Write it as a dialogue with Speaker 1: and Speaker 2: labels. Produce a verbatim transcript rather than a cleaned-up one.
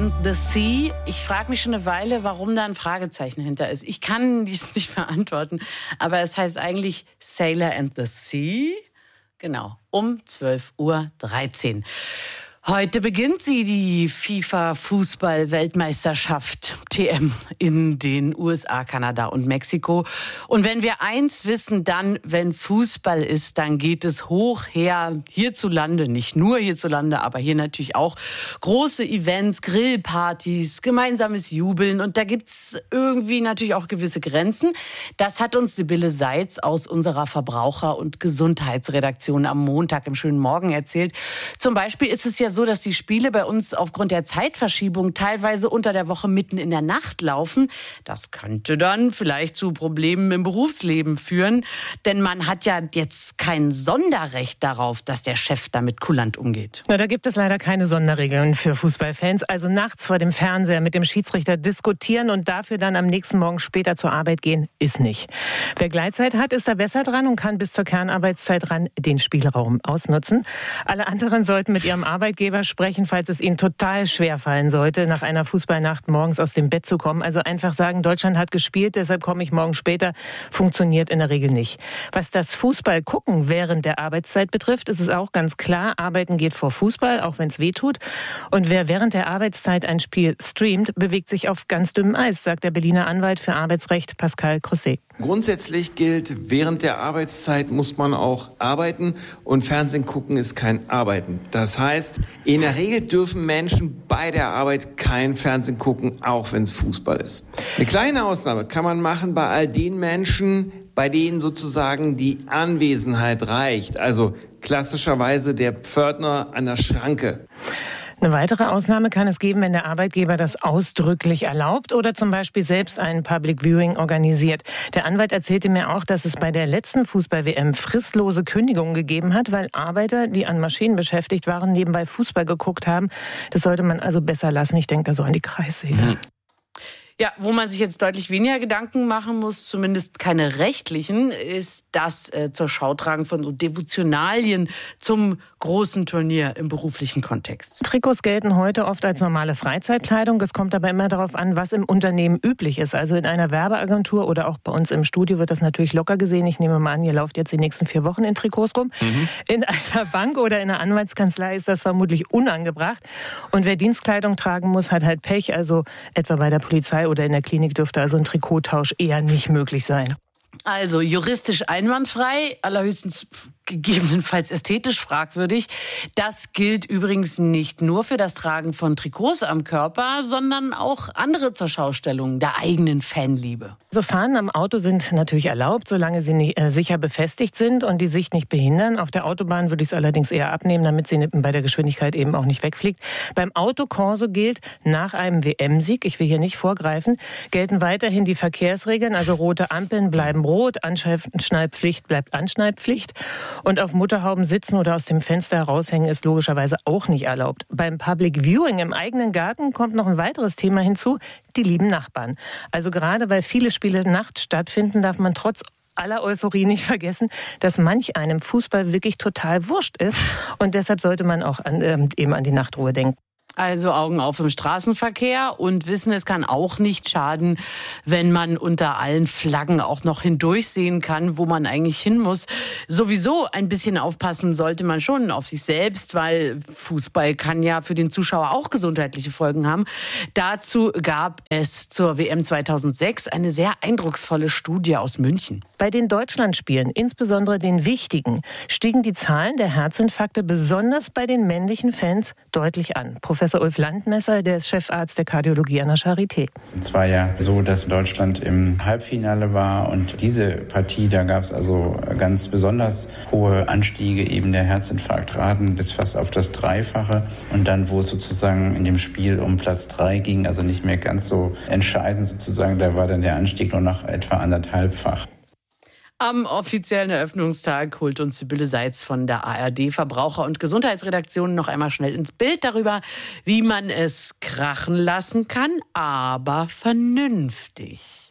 Speaker 1: and the Sea. Ich frage mich schon eine Weile, warum da ein Fragezeichen hinter ist. Ich kann dies nicht beantworten, aber es heißt eigentlich Sailor and the Sea. Genau, um zwölf Uhr dreizehn. Heute beginnt sie, die FIFA-Fußball-Weltmeisterschaft T M in den U S A, Kanada und Mexiko. Und wenn wir eins wissen, dann, wenn Fußball ist, dann geht es hoch her hierzulande. Nicht nur hierzulande, aber hier natürlich auch große Events, Grillpartys, gemeinsames Jubeln. Und da gibt's irgendwie natürlich auch gewisse Grenzen. Das hat uns Sibylle Seitz aus unserer Verbraucher- und Gesundheitsredaktion am Montag im schönen Morgen erzählt. Zum Beispiel ist es ja so, dass die Spiele bei uns aufgrund der Zeitverschiebung teilweise unter der Woche mitten in der Nacht laufen. Das könnte dann vielleicht zu Problemen im Berufsleben führen, denn man hat ja jetzt kein Sonderrecht darauf, dass der Chef damit kulant umgeht.
Speaker 2: Na, da gibt es leider keine Sonderregeln für Fußballfans. Also nachts vor dem Fernseher mit dem Schiedsrichter diskutieren und dafür dann am nächsten Morgen später zur Arbeit gehen, ist nicht. Wer Gleitzeit hat, ist da besser dran und kann bis zur Kernarbeitszeit ran den Spielraum ausnutzen. Alle anderen sollten mit ihrem Arbeitgeber sprechen, falls es ihnen total schwer fallen sollte, nach einer Fußballnacht morgens aus dem Bett zu kommen. Also einfach sagen, Deutschland hat gespielt, deshalb komme ich morgen später, funktioniert in der Regel nicht. Was das Fußball-Gucken während der Arbeitszeit betrifft, ist es auch ganz klar, Arbeiten geht vor Fußball, auch wenn es weh tut. Und wer während der Arbeitszeit ein Spiel streamt, bewegt sich auf ganz dünnem Eis, sagt der Berliner Anwalt für Arbeitsrecht Pascal Crosset.
Speaker 3: Grundsätzlich gilt, während der Arbeitszeit muss man auch arbeiten und Fernsehen gucken ist kein Arbeiten. Das heißt, in der Regel dürfen Menschen bei der Arbeit kein Fernsehen gucken, auch wenn es Fußball ist. Eine kleine Ausnahme kann man machen bei all den Menschen, bei denen sozusagen die Anwesenheit reicht. Also klassischerweise der Pförtner an der Schranke.
Speaker 2: Eine weitere Ausnahme kann es geben, wenn der Arbeitgeber das ausdrücklich erlaubt oder zum Beispiel selbst ein Public Viewing organisiert. Der Anwalt erzählte mir auch, dass es bei der letzten Fußball-W M fristlose Kündigungen gegeben hat, weil Arbeiter, die an Maschinen beschäftigt waren, nebenbei Fußball geguckt haben. Das sollte man also besser lassen. Ich denke da so an die Kreissäge. Mhm.
Speaker 1: Ja, wo man sich jetzt deutlich weniger Gedanken machen muss, zumindest keine rechtlichen, ist das äh, zur Schautragen von so Devotionalien zum großen Turnier im beruflichen Kontext.
Speaker 2: Trikots gelten heute oft als normale Freizeitkleidung. Es kommt aber immer darauf an, was im Unternehmen üblich ist. Also in einer Werbeagentur oder auch bei uns im Studio wird das natürlich locker gesehen. Ich nehme mal an, ihr lauft jetzt die nächsten vier Wochen in Trikots rum. Mhm. In einer Bank oder in einer Anwaltskanzlei ist das vermutlich unangebracht. Und wer Dienstkleidung tragen muss, hat halt Pech. Also etwa bei der Polizei oder in der Klinik dürfte also ein Trikottausch eher nicht möglich sein.
Speaker 1: Also juristisch einwandfrei, allerhöchstens gegebenenfalls ästhetisch fragwürdig. Das gilt übrigens nicht nur für das Tragen von Trikots am Körper, sondern auch andere Zurschaustellungen der eigenen Fanliebe.
Speaker 2: So Fahnen am Auto sind natürlich erlaubt, solange sie nicht, äh, sicher befestigt sind und die Sicht nicht behindern. Auf der Autobahn würde ich es allerdings eher abnehmen, damit sie bei der Geschwindigkeit eben auch nicht wegfliegt. Beim Autokorso gilt, nach einem W M-Sieg, ich will hier nicht vorgreifen, gelten weiterhin die Verkehrsregeln, also rote Ampeln bleiben rot, Anschnallpflicht bleibt Anschnallpflicht. Und auf Motorhauben sitzen oder aus dem Fenster heraushängen ist logischerweise auch nicht erlaubt. Beim Public Viewing im eigenen Garten kommt noch ein weiteres Thema hinzu, die lieben Nachbarn. Also gerade weil viele Spiele nachts stattfinden, darf man trotz aller Euphorie nicht vergessen, dass manch einem Fußball wirklich total wurscht ist. Und deshalb sollte man auch an, äh, eben an die Nachtruhe denken.
Speaker 1: Also Augen auf im Straßenverkehr und wissen, es kann auch nicht schaden, wenn man unter allen Flaggen auch noch hindurchsehen kann, wo man eigentlich hin muss. Sowieso ein bisschen aufpassen sollte man schon auf sich selbst, weil Fußball kann ja für den Zuschauer auch gesundheitliche Folgen haben. Dazu gab es zur W M zweitausendsechs eine sehr eindrucksvolle Studie aus München.
Speaker 2: Bei den Deutschlandspielen, insbesondere den wichtigen, stiegen die Zahlen der Herzinfarkte besonders bei den männlichen Fans deutlich an. Professor Ulf Landmesser, der ist Chefarzt der Kardiologie an der Charité.
Speaker 4: Es war ja so, dass Deutschland im Halbfinale war und diese Partie, da gab es also ganz besonders hohe Anstiege eben der Herzinfarktraten bis fast auf das Dreifache. Und dann, wo es sozusagen in dem Spiel um Platz drei ging, also nicht mehr ganz so entscheidend sozusagen, da war dann der Anstieg nur noch etwa anderthalbfach.
Speaker 1: Am offiziellen Eröffnungstag holt uns Sibylle Seitz von der A R D Verbraucher- und Gesundheitsredaktion noch einmal schnell ins Bild darüber, wie man es krachen lassen kann, aber vernünftig.